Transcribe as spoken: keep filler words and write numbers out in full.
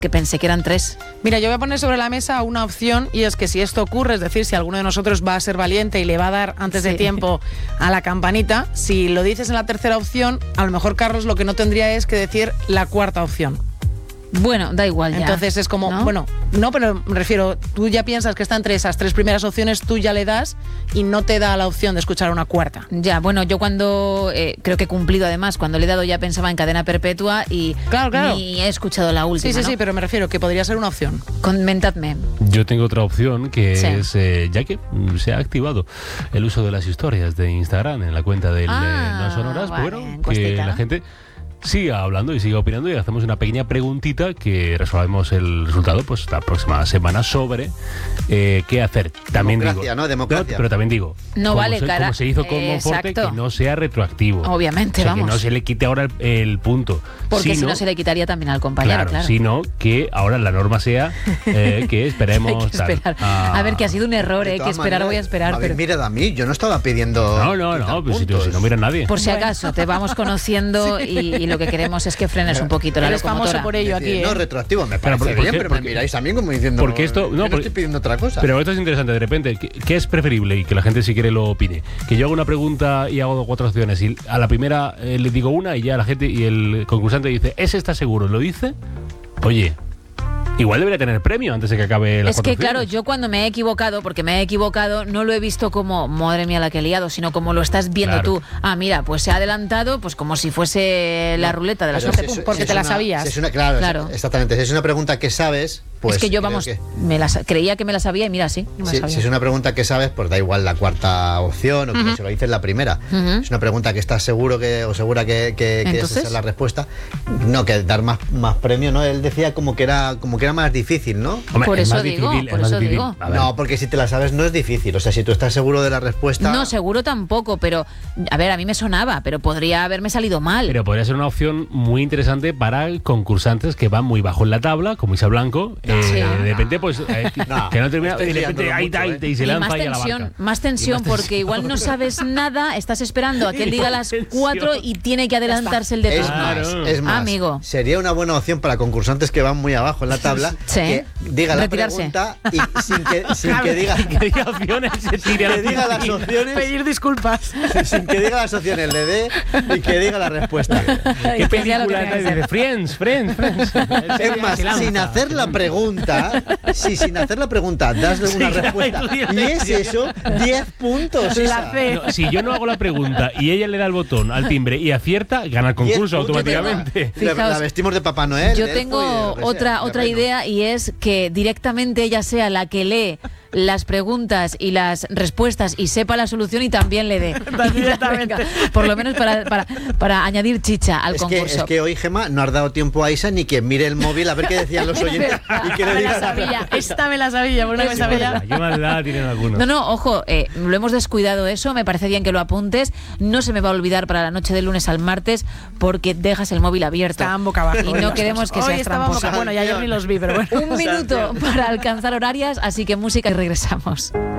que pensé que eran tres. Mira, yo voy a poner sobre la mesa una opción, y es que si esto ocurre, es decir, si alguno de nosotros va a ser valiente y le va a dar antes de Sí. tiempo a la campanita, si lo dices en la tercera opción, a lo mejor Carlos lo que no tendría es que decir la cuarta opción. Bueno, da igual ya. Entonces es como, ¿no? bueno, no, pero me refiero, tú ya piensas que está entre esas tres primeras opciones, tú ya le das y no te da la opción de escuchar una cuarta. Ya, bueno, yo cuando, eh, creo que he cumplido además, cuando le he dado ya pensaba en cadena perpetua y Claro, claro. ni he escuchado la última, Sí, sí, ¿no? sí, pero me refiero que podría ser una opción. Comentadme. Yo tengo otra opción que Sí. es, eh, ya que mm, se ha activado el uso de las historias de Instagram en la cuenta del Ah, eh, No Sonoras, vale, bueno, que encuestita, la ¿no? gente siga hablando y siga opinando y hacemos una pequeña preguntita que resolvemos el resultado pues la próxima semana sobre eh, qué hacer. También Democracia, digo, ¿no? Democracia. pero también digo, No como vale, se, cara. como se hizo con Eh, Monforte, exacto. que no sea retroactivo. Obviamente, O sea, vamos. que no se le quite ahora el, el punto. Porque si Sino- no se le quitaría también al compañero, Claro, claro. sino que ahora la norma sea eh, que esperemos. Hay que tal. esperar. Ah. A ver, que ha sido un error, De eh, que todas esperar maneras, voy a esperar. a ver, Pero mira a mí, yo no estaba pidiendo. No, no, quitar no, pues si, puntos. si no mira nadie. por si acaso, te vamos conociendo y, y lo que queremos es que frenes un poquito la Eres famoso locomotora. por ello Decir, aquí, no, ¿eh? retroactivo, me Pero, parece ¿por bien, qué? pero me Porque- miráis a mí como diciendo. porque esto- no, yo no porque- estoy pidiendo otra cosa. Pero esto es interesante, de repente, ¿qué, qué es preferible? Y que la gente si quiere lo opine. Que yo hago una pregunta y hago cuatro opciones y a la primera eh, le digo una y ya la gente y el concursante dice, ¿ese está seguro? ¿Lo dice? Oye, igual debería tener premio antes de que acabe la Es que claro, yo cuando me he equivocado, porque me he equivocado, no lo he visto como, madre mía la que he liado, sino como lo estás viendo Claro. tú. Ah, mira, pues se ha adelantado, pues como si fuese la ruleta de la Pero suerte. si es- porque si es te la una- sabías. si es una, claro, Claro. exactamente. Si es una pregunta que sabes, pues. es que yo, creo vamos, que- me la, sa- creía que me la sabía y mira, sí. No me Si, sabía. si es una pregunta que sabes, pues da igual la cuarta opción o como se lo dices la primera. Ujú. Es una pregunta que estás seguro que o segura que, que, que esa Entonces. es la respuesta. No, que dar más, más premio, ¿no? Él decía como que era como que era más difícil, ¿no? Hombre, Por es eso más digo, difícil, por es más eso difícil. digo. A ver, No, porque si te la sabes no es difícil. O sea, si tú estás seguro de la respuesta. No, seguro tampoco, pero a ver, a mí me sonaba, pero podría haberme salido mal. Pero podría ser una opción muy interesante para concursantes que van muy bajo en la tabla, como Isa Blanco. eh, Sí. De repente, pues, eh, No, que no termina, y estáis de repente liándolo ahí mucho, está, ¿eh? y se Y lanza más ahí a la tensión, barca. más tensión, Y más porque tensión. igual no sabes nada, estás esperando a que él Y diga más las tensión. cuatro y tiene que adelantarse el de Es turno. más, Claro. es más, Amigo. sería una buena opción para concursantes que van muy abajo en la tabla Sí. que diga la Retirarse. pregunta y sin que, sin que diga Que diga opciones, se tire a la que diga las piscina. opciones, Pedir disculpas. sin que diga las opciones, le dé y que diga la respuesta. ¿Qué Que sea lo que película tenga que es? ser. Dice, Friends, Friends, Friends. Es más, Se lanza. sin hacer la pregunta, si sin hacer la pregunta das una Sí, respuesta tú dices, y es sí. eso, diez puntos. Isa. La C. No, si yo no hago la pregunta y ella le da el botón al timbre y acierta, gana el concurso diez puntos, automáticamente. La, la Fijaos, vestimos de Papá Noel. Yo de elfo tengo y de lo que otra, sea, de otra reino. idea y es que directamente ella sea la que lee las preguntas y las respuestas y sepa la solución y también le dé. Directamente. Venga, por lo menos para, para, para añadir chicha al Es que, concurso. es que hoy, Gemma, no has dado tiempo a Isa ni que mire el móvil a ver qué decían los oyentes y que le Me diga la la sabía. Esta me la sabía, por una Es me sabía. Qué maldad tienen algunos. No, no, ojo, eh, lo hemos descuidado eso, me parece bien que lo apuntes, no se me va a olvidar para la noche del lunes al martes porque dejas el móvil abierto. Estaban boca abajo. Y no queremos que Hoy seas estaban tramposo. boca- Bueno, ya yo ni los vi, pero bueno. Un minuto para alcanzar horarias, así que música y regresamos.